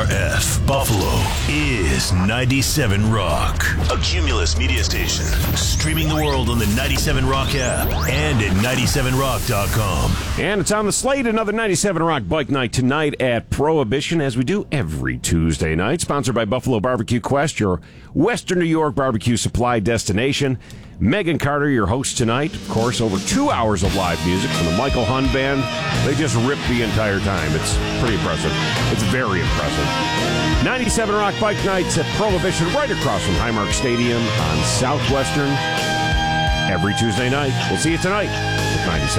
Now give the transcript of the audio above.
KFRF Buffalo is 97 Rock. A Cumulus media station. Streaming the world on the 97 Rock app and at 97rock.com. And it's on the slate, another 97 Rock Bike Night tonight at Prohibition, as we do every Tuesday night. Sponsored by Buffalo Barbecue Quest, your Western New York barbecue supply destination. Megan Carter, your host tonight. Of course, over 2 hours of live music from the Michael Hunn Band. They just rip the entire time. It's pretty impressive. It's very impressive. 97 Rock Bike Nights at Prohibition, right across from Highmark Stadium on Southwestern. Every Tuesday night. We'll see you tonight at 97.